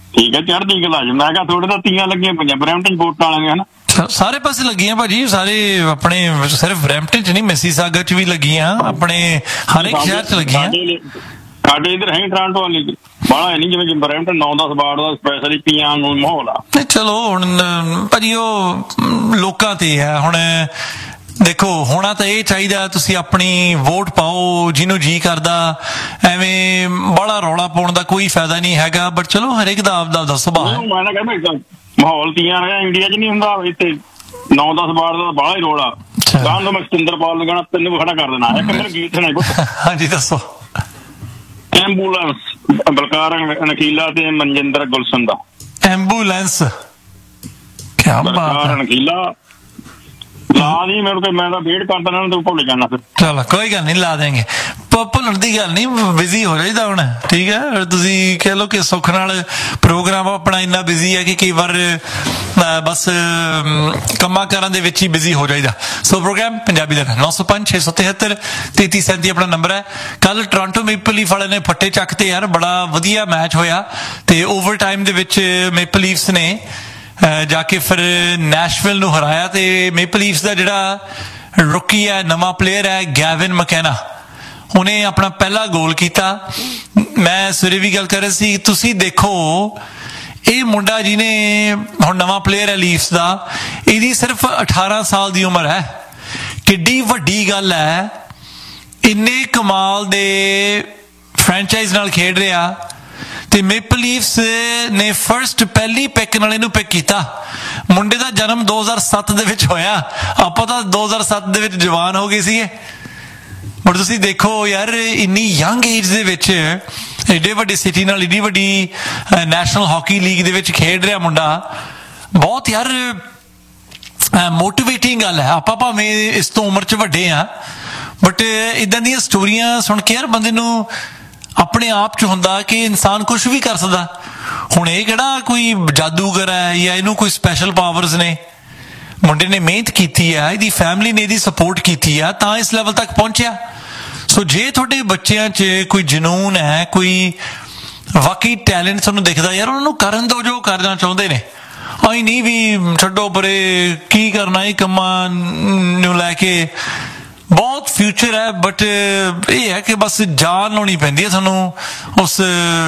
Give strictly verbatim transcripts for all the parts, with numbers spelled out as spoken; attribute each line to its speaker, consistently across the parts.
Speaker 1: ਠੀਕ ਹੈ, ਚੜ੍ਹਦੀ ਕਲਾ ਚ। ਮੈਂ ਕਿਹਾ ਥੋੜੇ ਤਾਂ ਤੀਆਂ ਲੱਗੀਆਂ ਪਈਆਂ ਬਰੈਂਪਟਨ ਵੋਟਾਂ ਵਾਲਿਆਂ ਦੀਆਂ, ਹਨਾ
Speaker 2: ਸਾਰੇ ਪਾਸੇ ਲੱਗੀਆਂ ਭਾਜੀ, ਸਾਰੇ ਆਪਣੇ ਸਿਰਫ ਬਰੈਂਪਟਨ ਚ ਨਹੀਂ, ਮਿਸੀਸਾਗਾ ਚ ਵੀ ਲੱਗੀਆਂ, ਆਪਣੇ ਹਰ ਇੱਕ ਸ਼ਹਿਰ ਚ ਲੱਗੀਆਂ।
Speaker 1: ਸਾਡੇ ਇੱਧਰ ਹੈ ਟਰਾਂਟੋ ਵਾਲੀ ਬਾਹਲਾ ਹੈ ਨੀ, ਜਿਵੇਂ ਬਰੈਂਪਟਨ ਨੌ ਦਸ ਵਾਰਡ ਦਾ ਸਪੈਸ਼ਲੀ ਤੀਆਂ ਨੂੰ ਮਾਹੌਲ ਆ।
Speaker 2: ਚਲੋ ਹੁਣ ਭਾਜੀ ਉਹ ਲੋਕਾਂ ਤੇ ਹੈ। ਹੁਣ ਦੇਖੋ ਹੋਣਾ ਤਾਂ ਇਹ ਚਾਹੀਦਾ, ਤੁਸੀਂ ਆਪਣੀ ਵੋਟ ਪਾਓ ਜਿਹਨੂੰ ਜੀ ਕਰਦਾ, ਐਵੇਂ ਬੜਾ ਰੌਲਾ ਪਾਉਣ ਦਾ ਕੋਈ ਫਾਇਦਾ ਨਹੀਂ ਹੈਗਾ। ਬਟ ਚਲੋ ਹਰੇਕ ਦਾ ਆਪਦਾ ਆਪਦਾ ਸੁਭਾਅ ਹੈ।
Speaker 1: ਮੈਂ ਨਾ ਕਹਿੰਦਾ ਮਾਹੌਲ ਤੀਆਂ ਰਿਹਾ ਇੰਡੀਆ ਚ ਨਹੀਂ ਹੁੰਦਾ, ਇੱਥੇ ਨੌ ਦਸ ਵਾਰਡ ਦਾ ਬਾਹਲਾ ਹੀ ਰੌਲਾ। ਗਾਂ ਤੋਂ ਮੈਂ ਸਤਿੰਦਰਪਾਲ ਨੂੰ ਕਹਿਣਾ ਤੈਨੂੰ ਖੜਾ ਕਰ ਦੇਣਾ। ਇੱਕ ਮੇਰਾ ਗੀਤ ਸੁਣਾਈ ਪੁੱਤ।
Speaker 2: ਹਾਂਜੀ ਦੱਸੋ।
Speaker 1: ਐਂਬੂਲੈਂਸ ਬਲਕਾਰ ਨਕੀਲਾ ਤੇ ਮਨਜਿੰਦਰ ਗੁਲਸ਼ਨ ਦਾ।
Speaker 2: ਐਂਬੂਲੈਂਸ ਕਿਆ ਬਾਤ ਹੈ।
Speaker 1: ਨਕੀਲਾ ਲਾ ਦੀ ਮੇਰੇ ਕੋਲ, ਮੈਂ ਤਾਂ ਵੇਟ ਕਰਦਾ ਨਾ ਤੂੰ ਭੁੱਲ ਜਾਣਾ ਫਿਰ।
Speaker 2: ਚਲੋ ਕੋਈ ਗੱਲ ਨਹੀਂ, ਲਾ ਦੇਂਗੇ। ਭੁੱਲਣ ਦੀ ਗੱਲ ਨਹੀਂ, ਬਿਜ਼ੀ ਹੋ ਜਾਈਦਾ ਹੁਣ, ਠੀਕ ਹੈ। ਤੁਸੀਂ ਕਹਿ ਲਓ ਕਿ ਸੁੱਖ ਨਾਲ ਪ੍ਰੋਗਰਾਮ ਆਪਣਾ ਇੰਨਾ ਬਿਜ਼ੀ ਹੈ ਕਿ ਕਈ ਵਾਰ ਬਸ ਕੰਮਾਂ ਕਾਰਾਂ ਦੇ ਵਿੱਚ ਹੀ ਬਿਜ਼ੀ ਹੋ ਜਾਈਦਾ। ਸੋ ਪ੍ਰੋਗਰਾਮ ਪੰਜਾਬੀ ਦਾ ਨੌ ਸੌ ਪੰਜ ਛੇ ਸੌ ਤਿਹੱਤਰ ਤੇਤੀ ਸੈਂਤੀ ਆਪਣਾ ਨੰਬਰ ਹੈ। ਕੱਲ ਟੋਰਾਂਟੋ ਮੇਪਲ ਲੀਫ ਵਾਲੇ ਨੇ ਫੱਟੇ ਚੱਕਤੇ ਯਾਰ, ਬੜਾ ਵਧੀਆ ਮੈਚ ਹੋਇਆ ਤੇ ਓਵਰ ਟਾਈਮ ਦੇ ਵਿੱਚ ਮੇਪਲ ਲੀਫਸ ਨੇ ਜਾ ਕੇ ਫਿਰ ਨੈਸ਼ਵਿਲ ਨੂੰ ਹਰਾਇਆ। ਤੇ ਮੇਪਲ ਲੀਫਸ ਦਾ ਜਿਹੜਾ ਰੁਕੀ ਹੈ, ਨਵਾਂ ਪਲੇਅਰ ਹੈ ਗੈਵਿਨ ਮਕੈਨਾ, ਉਹਨੇ ਆਪਣਾ ਪਹਿਲਾ ਗੋਲ ਕੀਤਾ। ਮੈਂ ਸਵੇਰੇ ਵੀ ਗੱਲ ਕਰ ਰਿਹਾ ਸੀ, ਤੁਸੀਂ ਦੇਖੋ ਇਹ ਮੁੰਡਾ ਜਿਹਨੇ ਹੁਣ ਨਵਾਂ ਪਲੇਅਰ ਹੈ ਲੀਫਸ ਦਾ, ਇਹਦੀ ਸਿਰਫ ਅਠਾਰਾਂ ਸਾਲ ਦੀ ਉਮਰ ਹੈ। ਕਿੱਡੀ ਵੱਡੀ ਗੱਲ ਹੈ, ਇੰਨੇ ਕਮਾਲ ਦੇ ਫਰੈਂਚਾਈਜ਼ ਨਾਲ ਖੇਡ ਰਿਹਾ ਤੇ ਮੇਪਲ ਲੀਫਸ ਨੇ ਫਰਸਟ ਪਹਿਲੀ ਪਿਕ ਨਾਲ ਇਹਨੂੰ ਪਿਕ ਕੀਤਾ। ਮੁੰਡੇ ਦਾ ਜਨਮ ਦੋ ਹਜ਼ਾਰ ਸੱਤ ਦੇ ਵਿੱਚ ਹੋਇਆ, ਆਪਾਂ ਤਾਂ ਦੋ ਹਜ਼ਾਰ ਸੱਤ ਦੇ ਵਿੱਚ ਜਵਾਨ ਹੋ ਗਏ ਸੀਗੇ। ਬਟ ਤੁਸੀਂ ਦੇਖੋ ਯਾਰ, ਇੰਨੀ ਯੰਗ ਏਜ ਦੇ ਵਿੱਚ ਏਡੇ ਵੱਡੀ ਸਿਟੀ ਨਾਲ ਏਡੀ ਵੱਡੀ ਨੈਸ਼ਨਲ ਹਾਕੀ ਲੀਗ ਦੇ ਵਿੱਚ ਖੇਡ ਰਿਹਾ ਮੁੰਡਾ, ਬਹੁਤ ਯਾਰ ਮੋਟੀਵੇਟਿੰਗ ਗੱਲ ਹੈ। ਆਪਾਂ ਭਾਵੇਂ ਇਸ ਤੋਂ ਉਮਰ 'ਚ ਵੱਡੇ ਹਾਂ, ਬਟ ਇੱਦਾਂ ਦੀਆਂ ਸਟੋਰੀਆਂ ਸੁਣ ਕੇ ਯਾਰ ਬੰਦੇ ਨੂੰ ਆਪਣੇ ਆਪ 'ਚ ਹੁੰਦਾ ਕਿ ਇਨਸਾਨ ਕੁਛ ਵੀ ਕਰ ਸਕਦਾ। ਹੁਣ ਇਹ ਕਿਹੜਾ ਕੋਈ ਜਾਦੂਗਰ ਹੈ ਜਾਂ ਇਹਨੂੰ ਕੋਈ ਸਪੈਸ਼ਲ ਪਾਵਰਸ ਨੇ। ਮੁੰਡੇ ਨੇ ਮਿਹਨਤ ਕੀਤੀ ਆ, ਇਹਦੀ ਫੈਮਿਲੀ ਨੇ ਇਹਦੀ ਸਪੋਰਟ ਕੀਤੀ ਆ, ਤਾਂ ਇਸ ਲੈਵਲ ਤੱਕ ਪਹੁੰਚਿਆ। ਸੋ ਜੇ ਤੁਹਾਡੇ ਬੱਚਿਆਂ 'ਚ ਕੋਈ ਜਨੂਨ ਹੈ, ਕੋਈ ਵਾਕਈ ਟੈਲੈਂਟ ਤੁਹਾਨੂੰ ਦਿਖਦਾ, ਯਾਰ ਉਹਨਾਂ ਨੂੰ ਕਰਨ ਦਿਓ ਜੋ ਕਰਨਾ ਚਾਹੁੰਦੇ ਨੇ। ਆਈ ਨਹੀਂ ਵੀ ਛੱਡੋ ਪਰੇ ਕੀ ਕਰਨਾ ਇਹ ਕੰਮਾਂ ਨੂੰ ਲੈ ਕੇ, ਬਹੁਤ ਫਿਊਚਰ ਹੈ। ਬਟ ਇਹ ਹੈ ਕਿ ਬਸ ਜਾਨ ਲਾਉਣੀ ਪੈਂਦੀ ਹੈ ਤੁਹਾਨੂੰ ਉਸ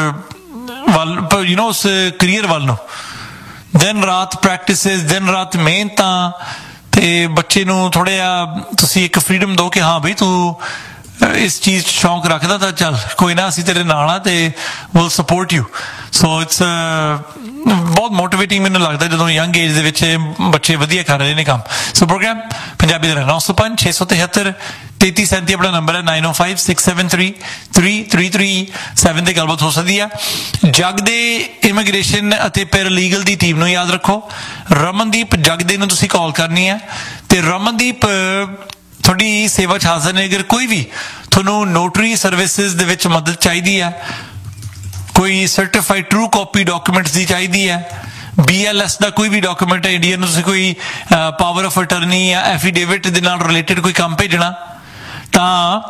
Speaker 2: ਵੱਲ, ਯੂ ਨੋ ਉਸ ਕਰੀਅਰ ਵੱਲ ਨੂੰ। ਦਿਨ ਰਾਤ ਪ੍ਰੈਕਟਿਸਿਸ, ਦਿਨ ਰਾਤ ਮਿਹਨਤਾਂ, ਤੇ ਬੱਚੇ ਨੂੰ ਥੋੜ੍ਹਾ ਜਿਹਾ ਤੁਸੀਂ ਇੱਕ ਫਰੀਡਮ ਦਿਓ ਕਿ ਹਾਂ ਬਈ ਤੂੰ ਇਸ ਚੀਜ਼ 'ਚ ਸ਼ੌਂਕ ਰੱਖਦਾ ਤਾਂ ਚੱਲ ਕੋਈ ਨਾ, ਅਸੀਂ ਤੇਰੇ ਨਾਲ ਆ ਤੇ will support you. So it's ਬਹੁਤ ਮੋਟੀਵੇਟਿੰਗ ਮੈਨੂੰ ਲੱਗਦਾ ਜਦੋਂ ਯੰਗ ਏਜ ਦੇ ਵਿੱਚ ਬੱਚੇ ਵਧੀਆ ਕਰ ਰਹੇ ਨੇ ਕੰਮ। ਸੋ ਪ੍ਰੋਗਰਾਮ ਪੰਜਾਬੀ ਦਾ ਨੌ ਸੌ ਪੰਜ ਛੇ ਸੌ ਤਿਹੱਤਰ ਤੇਤੀ ਸੈਂਤੀ ਆਪਣਾ ਨੰਬਰ ਹੈ। ਨਾਈਨ ਓ five six seven three three three three seven ਤੇ ਗੱਲਬਾਤ ਹੋ ਸਕਦੀ ਆ। ਜਗ ਦੇ ਇਮੀਗ੍ਰੇਸ਼ਨ ਅਤੇ ਪੈਰਾਲੀਗਲ ਦੀ ਟੀਮ ਨੂੰ ਯਾਦ ਰੱਖੋ। ਰਮਨਦੀਪ ਜਗਦੇ ਨੂੰ ਤੁਸੀਂ ਕਾਲ ਕਰਨੀ ਹੈ ਤੇ ਰਮਨਦੀਪ ਤੁਹਾਡੀ ਸੇਵਾ 'ਚ ਹਾਜ਼ਰ ਨੇ। ਅਗਰ ਕੋਈ ਵੀ ਤੁਹਾਨੂੰ ਨੋਟਰੀ ਸਰਵਿਸਿਜ਼ ਦੇ ਵਿੱਚ ਮਦਦ ਚਾਹੀਦੀ ਹੈ, ਕੋਈ ਸਰਟੀਫਾਈਡ ਟਰੂ ਕਾਪੀ ਡਾਕੂਮੈਂਟਸ ਦੀ ਚਾਹੀਦੀ ਹੈ, ਬੀ ਐਲ ਐਸ ਦਾ ਕੋਈ ਵੀ ਡਾਕੂਮੈਂਟ ਹੈ ਇੰਡੀਆ ਨੂੰ, ਤੁਸੀਂ ਕੋਈ ਪਾਵਰ ਆਫ ਅਟਰਨੀ ਜਾਂ ਐਫੀਡੇਵਿਟ ਦੇ ਨਾਲ ਰਿਲੇਟਡ ਕੋਈ ਕੰਮ ਭੇਜਣਾ, ਤਾਂ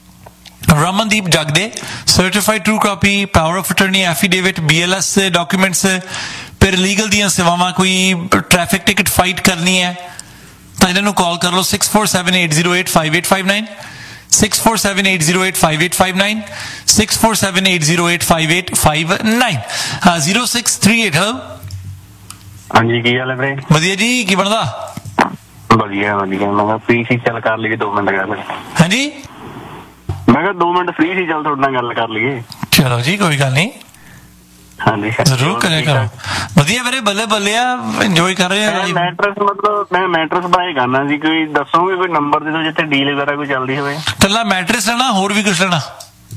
Speaker 2: Ramandeep ਜਗਦੇ certified true copy, power of attorney, affidavit, B L S documents, paralegal ਦੀਆਂ ਸੇਵਾਵਾਂ, ਕੋਈ ਟ੍ਰੈਫਿਕ ਟਿਕਟ ਫਾਈਟ ਕਰਨੀ ਹੈ ਤਾਂ ਇਹਨਾਂ ਨੂੰ ਕਾਲ ਕਰ ਲਓ six four seven eight zero eight five eight five nine six four seven eight zero eight five eight five nine six four seven eight zero eight five eight five nine zero six three eight. Hello
Speaker 3: ਹਾਂਜੀ, ਕੀ ਹਾਲ ਹੈ ਵੀਰੇ?
Speaker 2: ਵਧੀਆ ਜੀ, ਕੀ ਬਣਦਾ?
Speaker 3: ਵਧੀਆ ਵਧੀਆ। ਮੈਂ ਕਿਹਾ ਫ੍ਰੀ ਸੀ, ਚੱਲ ਕਰ ਲਈਏ ਦੋ ਮਿੰਟ ਗੱਲ।
Speaker 2: ਹਾਂਜੀ,
Speaker 3: ਮੈਂ ਕਿਹਾ ਦੋ ਮਿੰਟ ਫ੍ਰੀ ਸੀ, ਚੱਲ ਤੁਹਾਡੇ ਨਾਲ ਗੱਲ ਕਰ ਲਈਏ।
Speaker 2: ਚਲੋ ਜੀ, ਕੋਈ ਗੱਲ ਨਹੀਂ,
Speaker 3: ਹਾਂਜੀ
Speaker 2: ਜ਼ਰੂਰ ਕਰਿਆ ਕਰੋ। ਵਧੀਆ ਵੀਰੇ, ਬੱਲੇ ਬੱਲੇ ਆ, ਇੰਜੋਏ ਕਰ ਰਹੇ ਆ।
Speaker 3: ਮੈਟਰਸ ਮਤਲਬ ਮੈਂ ਮੈਟਰਸ ਬਾਏ ਕਰਨਾ ਸੀ, ਕੋਈ ਦੱਸੋਗੇ ਕੋਈ ਨੰਬਰ ਦੇ ਦਿਓ ਜਿੱਥੇ ਡੀਲ ਵਗੈਰਾ ਕੋਈ ਚੱਲਦੀ ਹੋਵੇ।
Speaker 2: ਕੱਲਾ ਮੈਟਰਸ ਲੈਣਾ, ਹੋਰ ਵੀ ਕੁਛ ਲੈਣਾ?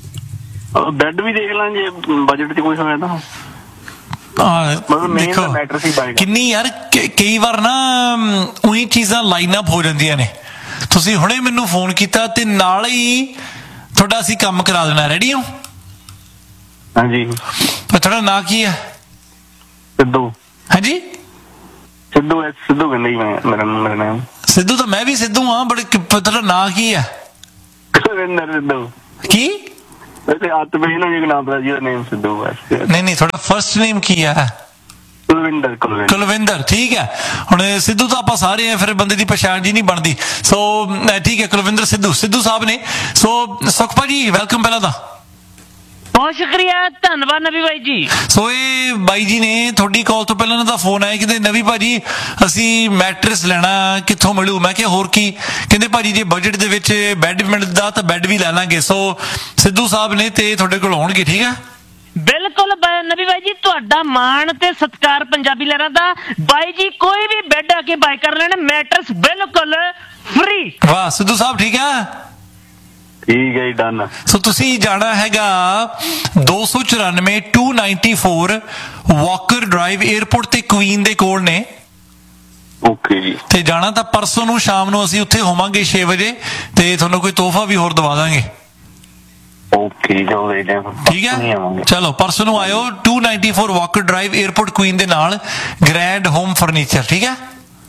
Speaker 3: ਬੈੱਡ ਵੀ ਦੇਖ ਲਾਂ ਜੇ ਬਜਟ 'ਚ ਕੁਛ ਹੋਇਆ ਤਾਂ।
Speaker 2: ਦੇਖੋ ਕਿੰਨੀ ਯਾਰ ਕਈ ਵਾਰ ਨਾ ਉਹੀ ਚੀਜ਼ਾਂ ਲਾਈਨ ਅਪ ਹੋ ਜਾਂਦੀਆਂ ਨੇ। ਤੁਸੀਂ ਹੁਣੇ ਮੈਨੂੰ ਫੋਨ ਕੀਤਾ ਤੇ ਨਾਲ ਹੀ ਤੁਹਾਡਾ ਅਸੀਂ ਕੰਮ ਕਰਾ ਦੇਣਾ। ਰੈਡੀ ਹੋ?
Speaker 3: ਹਾਂਜੀ।
Speaker 2: ਤੁਹਾਡਾ ਨਾਂ ਕੀ ਹੈ?
Speaker 3: ਸਿੱਧੂ।
Speaker 2: ਹਾਂਜੀ,
Speaker 3: ਸਿੱਧੂ ਸਿੱਧੂ ਕਹਿੰਦਾ ਜੀ ਮੈਂ, ਮੇਰਾ ਮੇਰਾ ਨਾਮ
Speaker 2: ਸਿੱਧੂ। ਤਾਂ ਮੈਂ ਵੀ ਸਿੱਧੂ ਹਾਂ, ਬਟ ਤੁਹਾਡਾ ਨਾਂ ਕੀ ਹੈ?
Speaker 3: ਸੁਰਿੰਦਰ ਸਿੱਧੂ।
Speaker 2: ਕੀ?
Speaker 3: ਵੈਸੇ ਹੱਥ ਪਈ ਨਾ ਜੀ ਨਾਮ ਦਾ ਜੀ ਨੇਮ ਸਿੱਧੂ ਬਸ।
Speaker 2: ਨਹੀਂ ਨਹੀਂ, ਤੁਹਾਡਾ ਫਰਸਟ ਨੇਮ ਕੀ ਹੈ?
Speaker 3: ਕੁਲਵਿੰਦਰ। ਕੁਲਵਿੰਦਰ
Speaker 2: ਕੁਲਵਿੰਦਰ, ਠੀਕ ਹੈ। ਹੁਣ ਸਿੱਧੂ ਤਾਂ ਆਪਾਂ ਸਾਰੇ ਆ, ਫਿਰ ਬੰਦੇ ਦੀ ਪਛਾਣ ਜੀ ਨਹੀਂ ਬਣਦੀ। ਸੋ ਠੀਕ ਹੈ, ਕੁਲਵਿੰਦਰ ਸਿੱਧੂ ਸਿੱਧੂ ਸਾਹਿਬ ਨੇ। ਸੋ ਸੁਖਪਾ ਜੀ ਵੈਲਕਮ ਪਹਿਲਾਂ ਤਾਂ।
Speaker 4: ਬਹੁਤ ਸ਼ੁਕਰੀਆ, ਧੰਨਵਾਦ ਨਵੀ ਬਾਈ ਜੀ।
Speaker 2: ਸੋ ਇਹ ਬਾਈ ਜੀ ਨੇ ਤੁਹਾਡੀ ਕਾਲ ਤੋਂ ਪਹਿਲਾਂ ਦਾ ਫੋਨ ਆਇਆ, ਕਹਿੰਦੇ ਨਵੀ ਭਾਜੀ ਅਸੀਂ ਮੈਟਰਸ ਲੈਣਾ, ਕਿੱਥੋਂ ਮਿਲੂ? ਮੈਂ ਕਿਹਾ ਹੋਰ ਕੀ? ਕਹਿੰਦੇ ਭਾਜੀ ਜੇ ਬਜਟ ਦੇ ਵਿੱਚ ਬੈੱਡ ਮਿਲਦਾ ਤਾਂ ਬੈੱਡ ਵੀ ਲੈ ਲਾਂਗੇ। ਸੋ ਸਿੱਧੂ ਸਾਹਿਬ ਨੇ ਤੇ ਤੁਹਾਡੇ ਕੋਲ ਆਉਣਗੇ, ਠੀਕ ਹੈ?
Speaker 4: ਬਿਲਕੁਲ ਨਵੀ ਬਾਈ ਜੀ, ਤੁਹਾਡਾ ਮਾਣ ਤੇ ਸਤਿਕਾਰ ਪੰਜਾਬੀ ਲਹਿਰਾਂ ਦਾ। ਬਾਈ ਜੀ ਕੋਈ ਵੀ ਬੈੱਡ ਆ ਕੇ ਬਾਈ ਕਰ ਲੈਣ, ਮੈਟਰਸ ਬਿਲਕੁਲ ਫ੍ਰੀ। ਵਾਹ
Speaker 2: ਸਿੱਧੂ ਸਾਹਿਬ, ਠੀਕ ਹੈ?
Speaker 3: ਠੀਕ ਹੈ ਜੀ, ਡਨ।
Speaker 2: ਸੋ ਤੁਸੀਂ ਜਾਣਾ ਹੈਗਾ ਦੋ ਸੌ ਚੁਰਾਨਵੇਂ to ninety four Walker drive, airport ਤੇ ਕੁਈਨ ਦੇ ਕੋਲ ਨੇ।
Speaker 3: ਓਕੇ ਜੀ।
Speaker 2: ਤੇ ਜਾਣਾ ਤਾਂ ਪਰਸੋਂ ਨੂੰ ਸ਼ਾਮ ਨੂੰ ਅਸੀਂ ਉੱਥੇ ਹੋਵਾਂਗੇ ਛੇ ਵਜੇ, ਤੇ ਤੁਹਾਨੂੰ ਕੋਈ ਤੋਹਫਾ ਵੀ ਹੋਰ ਦਵਾ ਦਾਂਗੇ।
Speaker 3: ਓਕੇ,
Speaker 2: ਠੀਕ ਹੈ, ਚਲੋ ਪਰਸੋਂ ਨੂੰ ਆਇਓ। To ninety four Walker drive, airport Queen ਦੇ ਨਾਲ, ਗ੍ਰੈਂਡ ਹੋਮ ਫਰਨੀਚਰ, ਠੀਕ ਹੈ?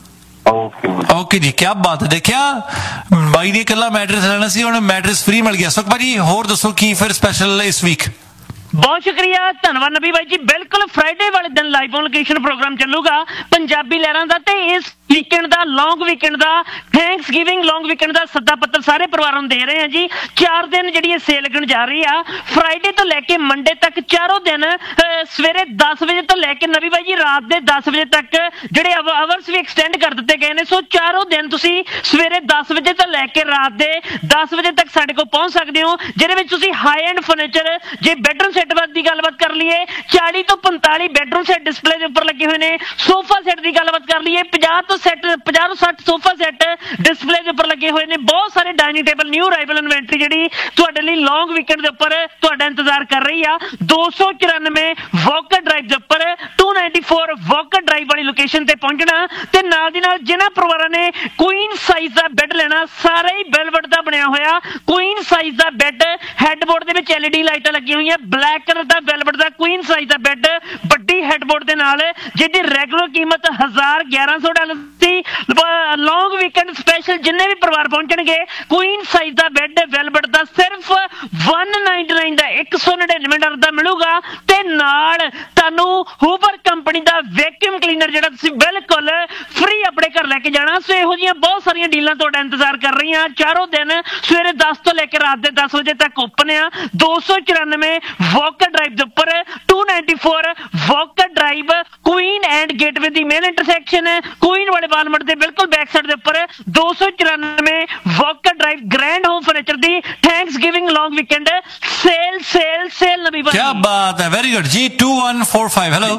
Speaker 2: ਓਕੇ ਜੀ, ਕਿਆ ਬਾਤ ਹੈ। ਦੇਖਿਆ ਬਾਈ ਨੇ ਇਕੱਲਾ ਮੈਟਰਸ ਲੈਣਾ ਸੀ, ਹੁਣ ਮੈਟਰਸ ਫ੍ਰੀ ਮਿਲ ਗਿਆ। ਸੁਖਪਾ ਜੀ ਹੋਰ ਦੱਸੋ ਕੀ ਫਿਰ ਸਪੈਸ਼ਲ ਇਸ ਵੀਕ?
Speaker 4: ਬਹੁਤ ਸ਼ੁਕਰੀਆ, ਧੰਨਵਾਦ ਨਬੀ ਬਾਈ ਜੀ। ਬਿਲਕੁਲ ਫਰਾਈਡੇ ਵਾਲੇ ਦਿਨ ਲਾਈਵ ਔਨ ਲੋਕੇਸ਼ਨ ਪ੍ਰੋਗਰਾਮ ਚੱਲੂਗਾ ਪੰਜਾਬੀ ਲਹਿਰਾਂ ਦਾ, ਤੇ ਇਸ ਵੀਕਐਂਡ ਦਾ, ਲੌਂਗ ਵੀਕਐਂਡ ਦਾ, ਥੈਂਕਸ ਗਿਵਿੰਗ ਲੌਂਗ ਵੀਕਐਂਡ ਦਾ ਸੱਦਾ ਪੱਤਰ ਸਾਰੇ ਪਰਿਵਾਰਾਂ ਨੂੰ ਦੇ ਰਹੇ ਹਾਂ ਜੀ। ਚਾਰ ਦਿਨ ਜਿਹੜੀ ਇਹ ਸੇਲ ਲੱਗਣ ਜਾ ਰਹੀ ਆ, ਫਰਾਈਡੇ ਤੋਂ ਲੈ ਕੇ ਮੰਡੇ ਤੱਕ, ਚਾਰੋਂ ਦਿਨ ਸਵੇਰੇ ਦਸ ਵਜੇ ਤੋਂ ਲੈ ਕੇ ਨਬੀ ਬਾਈ ਜੀ ਰਾਤ ਦੇ ਦਸ ਵਜੇ ਤੱਕ ਜਿਹੜੇ ਆਵਰਸ ਵੀ ਐਕਸਟੈਂਡ ਕਰ ਦਿੱਤੇ ਗਏ ਨੇ। ਸੋ ਚਾਰੋਂ ਦਿਨ ਤੁਸੀਂ ਸਵੇਰੇ ਦਸ ਵਜੇ ਤੋਂ ਲੈ ਕੇ ਰਾਤ ਦੇ ਦਸ ਵਜੇ ਤੱਕ ਸਾਡੇ ਕੋਲ ਪਹੁੰਚ ਸਕਦੇ ਹੋ, ਜਿਹਦੇ ਵਿੱਚ ਤੁਸੀਂ ਹਾਈ ਐਂਡ ਫਰਨੀਚਰ, ਜੇ ਬੈਡਰੂਮ ਸੈੱਟ ਦੀ ਗੱਲਬਾਤ ਕਰ ਲਈਏ, ਚਾਲੀ ਤੋਂ ਪੰਤਾਲੀ ਬੈਡਰੂਮ ਸੈੱਟ ਡਿਸਪਲੇ ਦੇ ਉੱਪਰ ਲੱਗੇ ਹੋਏ ਨੇ। ਸੋਫਾ ਸੈੱਟ ਦੀ ਗੱਲਬਾਤ ਕਰ ਲਈਏ, ਪੰਜਾਹ ਤੋਂ ਸੈੱਟ ਪੰਜਾਹ ਤੋਂ ਸੱਠ ਸੋਫਾ ਸੈੱਟ ਡਿਸਪਲੇ ਦੇ ਉੱਪਰ ਲੱਗੇ ਹੋਏ ਨੇ। ਬਹੁਤ ਸਾਰੇ dining table, new arrival inventory ਜਿਹੜੀ ਤੁਹਾਡੇ ਲਈ ਲੌਂਗ ਵੀਕਐਂਡ ਦੇ ਉੱਪਰ ਤੁਹਾਡਾ ਇੰਤਜ਼ਾਰ ਕਰ ਰਹੀ ਆ। ਦੋ ਸੌ ਚੁਰਾਨਵੇਂ ਵਾਕਰ ਡਰਾਈਵ ਦੇ ਉੱਪਰ, to ninety four Walker drive ਵਾਲੀ ਲੋਕੇਸ਼ਨ ਤੇ ਪਹੁੰਚਣਾ, ਤੇ ਨਾਲ ਦੀ ਨਾਲ ਜਿਹਨਾਂ ਪਰਿਵਾਰਾਂ ਨੇ ਕੁਈਨ ਸਾਈਜ਼ ਦਾ ਬੈੱਡ ਲੈਣਾ, ਸਾਰਾ ਹੀ ਵੈਲਵਟ ਦਾ ਬਣਿਆ ਹੋਇਆ ਕੁਈਨ ਸਾਈਜ਼ ਦਾ ਬੈੱਡ, ਹੈਡਬੋਰਡ ਦੇ ਵਿੱਚ ਐਲਈਡੀ ਲਾਈਟਾਂ ਲੱਗੀਆਂ ਹੋਈਆਂ, ਬਲੈਕ ਕਲਰ ਦਾ ਵੈਲਵਟ ਦਾ ਕੁਈਨ ਸਾਈਜ਼ ਦਾ ਬੈੱਡ, ਵੱਡੀ ਹੈਡਬੋਰਡ ਦੇ ਨਾਲ, ਜਿਹਦੀ ਰੈਗੂਲਰ ਕੀਮਤ ਹਜ਼ਾਰ ਗਿਆਰਾਂ ਸੌ ਡਾਲਰ ਸੀ। ਲੌਂਗ ਵੀਕਐਂਡ ਸਪੈਸ਼ਲ ਜਿੰਨੇ ਵੀ ਪਰਿਵਾਰ ਪਹੁੰਚਣਗੇ, ਕੁਈਨ ਸਾਈਜ਼ ਦਾ ਬੈੱਡ ਵੈਲਵਟ ਦਾ ਸਿਰਫ ਇੱਕ ਸੌ ਨਿਨਆਨਵੇਂ ਦਾ ਇੱਕ ਸੌ ਨੜਿਨਵੇਂ ਡਾਲਰ ਦਾ ਮਿਲੂਗਾ, ਤੇ ਨਾਲ ਤੁਹਾਨੂੰ ਹੂਵਰ ਕੰਪਨੀ ਦਾ ਵੈਕਿਊਮ ਕਲੀਨਰ ਜਿਹੜਾ ਤੁਸੀਂ ਬਿਲਕੁਲ ਫ੍ਰੀ ਆਪਣੇ ਘਰ ਲੈ ਕੇ ਜਾਣਾ। ਸੋ ਇਹੋ ਜਿਹੀਆਂ ਬਹੁਤ ਸਾਰੀਆਂ ਡੀਲਾਂ ਤੁਹਾਡਾ ਇੰਤਜ਼ਾਰ ਕਰ ਰਹੀਆਂ। ਚਾਰੋਂ ਦਿਨ ਸਵੇਰੇ ਦਸ ਤੋਂ ਲੈ ਕੇ ਰਾਤ ਦੇ ਦਸ ਵਜੇ ਤੱਕ ਓਪਨ ਆ। ਦੋ ਸੌ ਚੁਰਾਨਵੇਂ ਵਾਕਰ ਡਰਾਈਵ ਦੇ ਉੱਪਰ, to ninety four Walker drive, Queen and gateway the main intersection ਹੈ, ਕੁਈਨ ਵਾਲੇ ਵਾਲਮਾਰਟ ਦੇ ਬਿਲਕੁਲ ਬੈਕ ਸਾਈਡ ਦੇ ਉੱਪਰ। ਦੋ ਸੌ ਚੁਰਾਨਵੇਂ Walker drive, grand home furniture ਦੀ ਥੈਂਕਸ ਗਿਵਿੰਗ ਲੌਂਗ ਵੀਕਐਂਡ ਸੇਲ ਸੇਲ ਸੇਲ ਨਬੀ ਬਾਈ।
Speaker 2: ਕੀ ਬਾਤ ਹੈ, ਵੈਰੀ ਗੁੱਡ ਜੀ। To one four five hello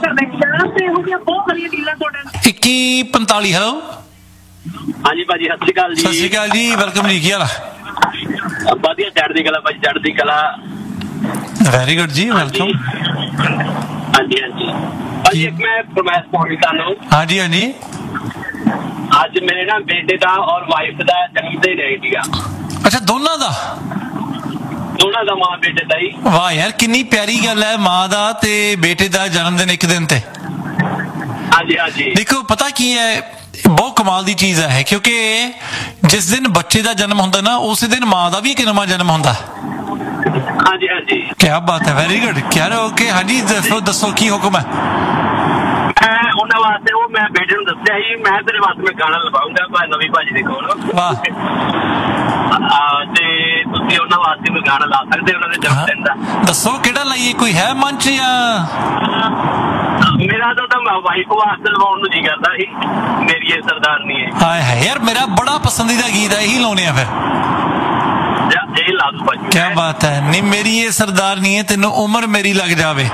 Speaker 2: ਇੱਕੀ ਪੰਤਾਲੀ ਹੈਲੋ।
Speaker 3: ਹਾਂਜੀ ਭਾਜੀ, ਸਤਿ ਸ਼੍ਰੀ ਅਕਾਲ ਜੀ।
Speaker 2: ਸਤਿ ਸ਼੍ਰੀ ਅਕਾਲ ਜੀ, ਵੈਲਕਮ ਜੀ। ਕੀ ਹਾਲ ਆ?
Speaker 3: ਵਧੀਆ, ਚੜ੍ਹਦੀ ਕਲਾ ਭਾਜੀ, ਚੜ੍ਹਦੀ ਕਲਾ।
Speaker 2: ਵੈਰੀ ਗੁੱਡ ਜੀ, ਵੈਲਕਮ।
Speaker 3: ਹਾਂਜੀ ਹਾਂਜੀ ਭਾਜੀ, ਇੱਕ ਮੈਂ ਫਰਮਾਇਸ਼ ਪਾਉਣੀ ਤੁਹਾਨੂੰ।
Speaker 2: ਹਾਂਜੀ ਹਾਂਜੀ।
Speaker 3: ਅੱਜ ਮੇਰੇ ਨਾ ਬੇਟੇ ਦਾ ਔਰ ਵਾਈਫ ਦਾ ਜਨਮ ਦਿਨ ਹੈ ਸੀਗਾ।
Speaker 2: ਅੱਛਾ, ਦੋਨਾਂ ਦਾ?
Speaker 3: ਦੋਨਾਂ ਦਾ, ਮਾਂ ਬੇਟੇ ਦਾ ਹੀ।
Speaker 2: ਵਾਹ ਯਾਰ, ਕਿੰਨੀ ਪਿਆਰੀ ਗੱਲ ਹੈ, ਮਾਂ ਦਾ ਤੇ ਬੇਟੇ ਦਾ ਜਨਮ ਦਿਨ ਇੱਕ ਦਿਨ ਤੇ।
Speaker 3: ਹਾਂਜੀ ਹਾਂਜੀ।
Speaker 2: ਦੇਖੋ ਪਤਾ ਕੀ ਹੈ, ਬਹੁਤ ਕਮਾਲ ਦੀ ਚੀਜ਼ ਹੈ, ਕਿਉਂਕਿ ਜਿਸ ਦਿਨ ਬੱਚੇ ਦਾ ਜਨਮ ਹੁੰਦਾ ਨਾ, ਉਸੇ ਦਿਨ ਮਾਂ ਦਾ ਵੀ ਇੱਕ ਨਵਾਂ ਜਨਮ ਹੁੰਦਾ।
Speaker 3: ਹਾਂਜੀ ਹਾਂਜੀ।
Speaker 2: ਕੀ ਬਾਤ ਹੈ, ਵੈਰੀ ਗੁੱਡ। ਕਿਆ ਓਕੇ, ਹਾਂਜੀ ਦੱਸੋ ਦੱਸੋ ਕੀ ਹੁਕਮ ਹੈ?
Speaker 3: ਮੈਂ ਉਹਨਾਂ ਵਾਸਤੇ, ਉਹ ਮੈਂ ਬੇਟੇ ਨੂੰ ਦੱਸਿਆ ਸੀ, ਮੈਂ ਤੇਰੇ ਵਾਸਤੇ ਮੈਂ ਗਾਣਾ ਲਵਾਉਂਗਾ ਭਾਈ ਨਵੀਂ ਭਾਜੀ ਦੇ ਕੋਲ।
Speaker 2: ਵਾਹ।
Speaker 3: ਤੇ ਤੁਸੀਂ ਉਹਨਾਂ ਵਾਸਤੇ ਕੋਈ ਗਾਣਾ ਲਾ ਸਕਦੇ, ਉਹਨਾਂ ਦੇ ਜਨਮ ਦਿਨ ਦਾ?
Speaker 2: ਦੱਸੋ ਕਿਹੜਾ ਲਾਈਏ, ਕੋਈ ਹੈ ਮਨ ਚ ਜਾਂ?
Speaker 3: ਮੇਰਾ ਤਾਂ ਤਾਂ ਵਾਈਫ ਵਾਸਤੇ ਲਵਾਉਣ ਨੂੰ ਜੀ ਕਰਦਾ ਸੀ, ਮੇਰੀ ਇਹ ਸਰਦਾਰਨੀ ਹੈ।
Speaker 2: ਹਾਏ ਹਾਏ ਯਾਰ, ਮੇਰਾ ਬੜਾ ਪਸੰਦੀਦਾ ਗੀਤ ਹੈ, ਇਹੀ ਲਾਉਣੇ ਆ ਫਿਰ।
Speaker 3: ਇਹ ਲਾ ਦੋ ਭਾਜੀ।
Speaker 2: ਕੀ ਬਾਤ ਹੈ। ਨਹੀਂ, ਮੇਰੀ ਇਹ ਸਰਦਾਰਨੀ ਹੈ, ਤੈਨੂੰ ਉਮਰ ਮੇਰੀ ਲੱਗ ਜਾਵੇ।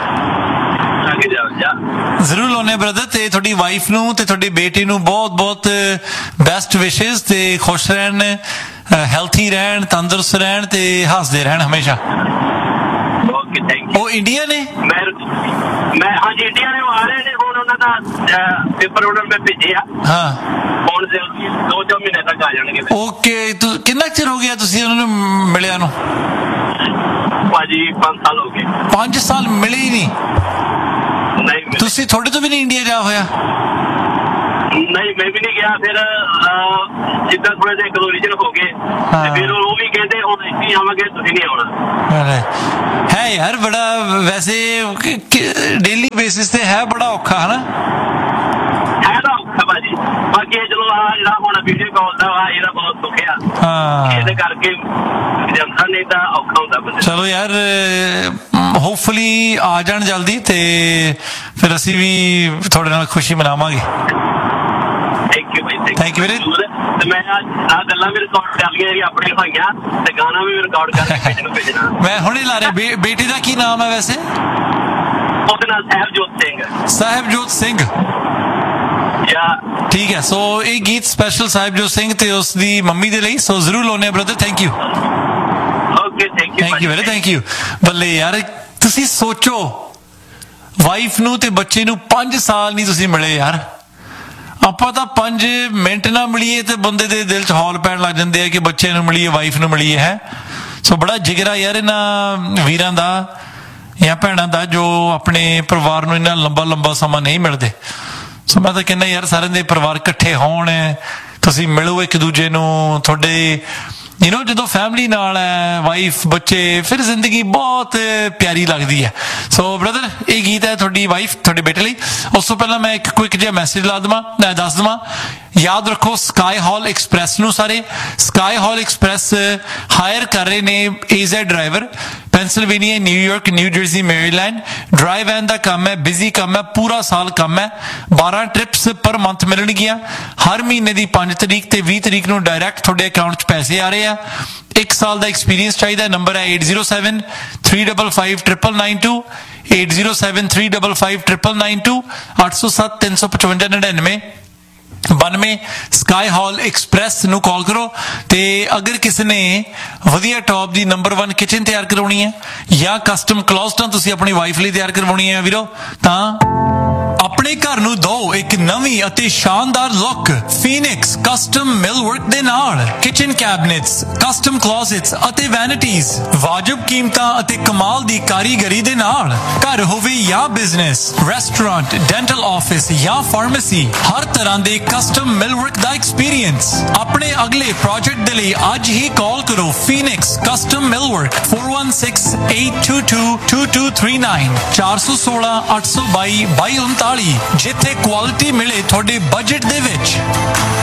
Speaker 2: ਜ਼ਰੂਰ ਲਾਉਣੇ ਬ੍ਰਦਰ। ਤੇ ਤੁਹਾਡੀ ਵਾਈਫ ਨੂੰ ਤੇ ਤੁਹਾਡੇ ਬੇਟੇ ਨੂੰ ਬਹੁਤ ਬਹੁਤ ਬੈਸਟ ਵਿਸ਼ੇਸ, ਤੇ ਖੁਸ਼ ਰਹਿਣ, ਹੈਲਥੀ ਰਹਿਣ, ਤੰਦਰੁਸਤ ਰਹਿਣ ਤੇ ਹੱਸਦੇ ਰਹਿਣ ਹਮੇਸ਼ਾ।
Speaker 3: Okay, thank you.
Speaker 2: ਉਹ ਇੰਡੀਆ ਨੇ?
Speaker 3: ਮੈਂ ਮੈਂ ਹਾਂਜੀ ਇੰਡੀਆ ਨੇ, ਉਹ ਆ ਰਹੇ ਨੇ ਹੁਣ। ਉਹਨਾਂ ਦਾ ਪੇਪਰ ਆਰਡਰ ਮੈਂ ਭੇਜਿਆ।
Speaker 2: ਹਾਂ,
Speaker 3: ਹੁਣ ਦੋ ਚਾਰ ਮਹੀਨੇ ਤੱਕ ਆ ਜਾਣਗੇ।
Speaker 2: ਓਕੇ, ਕਿੰਨਾ ਚਿਰ ਹੋ ਗਿਆ ਤੁਸੀਂ ਉਹਨਾਂ ਨੂੰ ਮਿਲਿਆ ਨੂੰ?
Speaker 3: ਭਾਜੀ ਪੰਜ ਸਾਲ ਹੋ ਗਏ।
Speaker 2: ਪੰਜ ਸਾਲ ਮਿਲੇ ਹੀ ਨਹੀਂ?
Speaker 3: ਨਹੀਂ,
Speaker 2: ਤੁਸੀਂ ਤੁਹਾਡੇ ਤੋਂ ਵੀ ਨਹੀਂ ਇੰਡੀਆ ਜਾ ਹੋਇਆ?
Speaker 3: ਨਹੀਂ ਮੈਂ ਵੀ ਨਹੀਂ ਗਿਆ। ਫਿਰ ਜਿੱਦਾਂ ਥੋੜੇ ਜਿਹੇ ਇੱਕ ਦੋ ਰੀਜਨ ਹੋ ਗਏ ਤੇ ਫਿਰ ਉਹ ਵੀ ਕਹਿੰਦੇ ਹੁਣ ਇੱਥੇ ਆਵਾਂਗੇ, ਤੁਸੀਂ ਨਹੀਂ ਆਉਣਾ।
Speaker 2: ਹੈ ਯਾਰ ਬੜਾ, ਵੈਸੇ ਡੇਲੀ ਬੇਸਿਸ ਤੇ ਹੈ ਬੜਾ ਔਖਾ ਹਨਾ।
Speaker 3: ਹੈ ਤਾਂ ਔਖਾ ਭਾਜੀ, ਬਾਕੀ ਚਲੋ ਆ ਜਿਹੜਾ ਹੁਣ ਵੀਡੀਓ ਕਾਲ ਦਾ ਵਾ ਇਹਦਾ ਬਹੁਤ ਸੁੱਖ ਆ।
Speaker 2: ਹਾਂ
Speaker 3: ਇਹਦੇ ਕਰਕੇ ਜਨਤਾ ਨਹੀਂ ਤਾਂ ਔਖਾ ਹੁੰਦਾ ਬੰਦੇ।
Speaker 2: ਚਲੋ ਯਾਰ ਹੋਪਫੁਲੀ ਆ ਜਾਣ ਜਲਦੀ ਤੇ ਫਿਰ ਅਸੀਂ ਵੀ ਤੁਹਾਡੇ ਨਾਲ ਖੁਸ਼ੀ ਮਨਾਵਾਂਗੇ।
Speaker 3: Thank you Bhai,
Speaker 2: thank you ਵੀਰੇ।
Speaker 3: ਤੇ ਮੈਂ ਆ ਗੱਲਾਂ ਵੀ ਰਿਕਾਰਡ ਕਰ ਲਈਆਂ ਜਿਹੜੀ ਆਪਣੇ ਹੋਈਆਂ ਤੇ ਗਾਣਾ ਵੀ ਰਿਕਾਰਡ ਕਰਕੇ ਭੇਜਣ ਨੂੰ ਭੇਜਣਾ।
Speaker 2: ਮੈਂ ਹੁਣੇ ਲਾ ਰਿਹਾ। ਬੇ, ਬੇਟੇ ਦਾ ਕੀ ਨਾਮ ਹੈ ਵੈਸੇ?
Speaker 3: ਉਹਦਾ ਨਾਮ ਸਾਹਿਬਜੋਤ ਸਿੰਘ।
Speaker 2: ਸਾਹਿਬਜੋਤ ਸਿੰਘ,
Speaker 3: ਜਾਂ
Speaker 2: ਠੀਕ ਹੈ। ਸੋ ਇਹ ਗੀਤ ਸਪੈਸ਼ਲ ਸਾਹਿਬਜੋਤ ਸਿੰਘ ਤੇ ਉਸ ਦੀ ਮੰਮੀ ਦੇ ਲਈ, ਸੋ ਜ਼ਰੂਰ ਲਾਉਣੇ brother. Thank you.
Speaker 3: Okay, thank you
Speaker 2: thank you ਵੀਰੇ, ਥੈਂਕ ਯੂ। ਬੱਲੇ ਯਾਰ, ਤੁਸੀਂ ਸੋਚੋ ਵਾਈਫ ਨੂੰ ਤੇ ਬੱਚੇ ਨੂੰ ਪੰਜ ਸਾਲ ਨਹੀਂ ਤੁਸੀਂ ਮਿਲੇ ਯਾਰ। ਆਪਾਂ ਤਾਂ ਪੰਜ ਮਿੰਟ ਨਾ ਮਿਲੀਏ ਤੇ ਬੰਦੇ ਦੇ ਦਿਲ 'ਚ ਹੌਲ ਪੈਣ ਲੱਗ ਜਾਂਦੇ ਆ ਕਿ ਬੱਚੇ ਨੂੰ ਮਿਲੀਏ, ਵਾਈਫ ਨੂੰ ਮਿਲੀਏ। ਹੈ ਸੋ ਬੜਾ ਜਿਗਰਾ ਯਾਰ ਇਹਨਾਂ ਵੀਰਾਂ ਦਾ ਜਾਂ ਭੈਣਾਂ ਦਾ ਜੋ ਆਪਣੇ ਪਰਿਵਾਰ ਨੂੰ ਇੰਨਾ ਲੰਬਾ ਲੰਬਾ ਸਮਾਂ ਨਹੀਂ ਮਿਲਦੇ। ਸੋ ਮੈਂ ਤਾਂ ਕਹਿੰਦਾ ਯਾਰ ਸਾਰਿਆਂ ਦੇ ਪਰਿਵਾਰ ਇਕੱਠੇ ਹੋਣ, ਤੁਸੀਂ ਮਿਲੋ ਇੱਕ ਦੂਜੇ ਨੂੰ। ਤੁਹਾਡੇ ਯੂ ਨੋ ਜਦੋਂ ਫੈਮਿਲੀ ਨਾਲ ਹੈ, ਵਾਈਫ ਬੱਚੇ, ਫਿਰ ਜ਼ਿੰਦਗੀ ਬਹੁਤ ਪਿਆਰੀ ਲੱਗਦੀ ਹੈ। ਸੋ ਬ੍ਰਦਰ ਇਹ ਗੀਤ ਹੈ ਤੁਹਾਡੀ ਵਾਈਫ, ਤੁਹਾਡੇ ਬੇਟੇ ਲਈ। ਉਸ ਤੋਂ ਪਹਿਲਾਂ ਮੈਂ ਇੱਕ ਕੁਇਕ ਜਿਹਾ ਮੈਸੇਜ ਲਾ ਦੇਵਾਂ, ਦੱਸ ਦੇਵਾਂ। ਯਾਦ ਰੱਖੋ ਸਕਾਈ ਹਾਲ ਐਕਸਪ੍ਰੈਸ ਨੂੰ ਸਾਰੇ। ਸਕਾਈ ਹਾਲ ਐਕਸਪ੍ਰੈਸ ਹਾਇਰ ਕਰ ਰਹੇ ਨੇ ਏਜ਼ੈਡ driver, Pennsylvania, New York, new jersey, Maryland. Drive ਐਨ ਦਾ ਕੰਮ ਹੈ, ਬਿਜ਼ੀ ਕੰਮ ਹੈ, ਪੂਰਾ ਸਾਲ ਕੰਮ ਹੈ। ਬਾਰਾਂ ਟ੍ਰਿਪਸ ਪਰ ਮੰਥ ਮਿਲਣਗੀਆਂ। ਹਰ ਮਹੀਨੇ ਦੀ ਪੰਜ ਤਰੀਕ ਤੇ ਵੀਹ ਤਰੀਕ ਨੂੰ ਡਾਇਰੈਕਟ ਤੁਹਾਡੇ ਅਕਾਊਂਟ 'ਚ ਪੈਸੇ ਆ ਰਹੇ ਆ। ਇੱਕ ਸਾਲ ਦਾ ਐਕਸਪੀਰੀਅੰਸ ਚਾਹੀਦਾ। ਨੰਬਰ ਹੈ eight zero seven three five five nine nine nine two eight zero seven three five five nine nine nine two eight zero seven three five five nine nine ਬਾਨਵੇਂ। ਸਕਾਈ ਹਾਲ express ਨੂੰ ਕਾਲ ਕਰੋ। ਤੇ ਅਗਰ ਕਿਸੇ ਨੇ ਵਧੀਆ top ਦੀ number one kitchen ਤਿਆਰ ਕਰਵਾਉਣੀ ਹੈ ਜਾਂ ਕਸਟਮ ਕਲੋਸਟਾਂ ਤੁਸੀਂ ਆਪਣੀ ਵਾਈਫ ਲਈ ਤਿਆਰ ਕਰਵਾਉਣੀ ਹੈ ਵੀਰੋ, ਤਾਂ ਆਪਣੇ ਘਰ ਨੂੰ ਦਿਓ ਇੱਕ ਨਵੀਂ ਅਤੇ ਸ਼ਾਨਦਾਰ ਲੁੱਕ ਫੀਨਿਕਸ ਕਸਟਮ ਮਿਲਵਰਕ ਦੇ ਨਾਲ। ਕਿਚਨ ਕੈਬਨਿਟਸ, ਕਸਟਮ ਕਲੋਜ਼ਟਸ ਅਤੇ ਵੈਨਿਟੀਜ਼ ਵਾਜਬ ਕੀਮਤਾਂ ਅਤੇ ਕਮਾਲ ਦੀ ਕਾਰੀਗਰੀ ਦੇ ਨਾਲ। ਘਰ ਹੋਵੇ ਜਾਂ ਬਿਜ਼ਨਸ, ਰੈਸਟੋਰੈਂਟ, ਡੈਂਟਲ ਆਫਿਸ ਜਾਂ ਫਾਰਮੇਸੀ, ਹਰ ਤਰ੍ਹਾਂ ਦੇ ਕਸਟਮ ਮਿਲਵਰਕ ਦਾ ਐਕਸਪੀਰੀਅੰਸ। ਆਪਣੇ ਅਗਲੇ ਪ੍ਰੋਜੈਕਟ ਦੇ ਲਈ ਅੱਜ ਹੀ ਕਾਲ ਕਰੋ Phoenix custom ਮਿਲਵਰਕ four one six eight two two two two three nine four one six eight two two two two three nine ਜਿੱਥੇ ਕੁਆਲਿਟੀ ਮਿਲੇ ਤੁਹਾਡੇ ਬਜਟ ਦੇ ਵਿੱਚ।